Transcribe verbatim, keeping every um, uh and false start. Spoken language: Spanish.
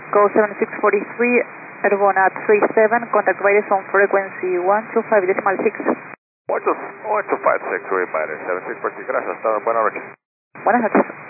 Go seven six four three, airborne at three seven, contact radius on frequency one two five decimal six. one two five six, remainder, seven six four six, gracias, hasta buenas noches. Buenas noches.